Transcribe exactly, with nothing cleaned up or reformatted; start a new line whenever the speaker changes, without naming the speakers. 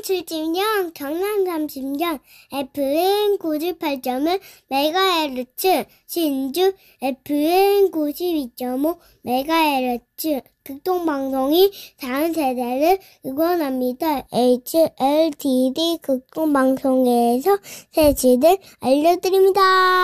이천칠십 년 경남 삼십 년 에프엠 구십팔 점 일 메가헤르츠, 신주 에프엠 구십이 점 오 메가헤르츠 극동방송이 다음 세대를 응원합니다. 에이치엘티디 극동방송에서 새치들 알려드립니다.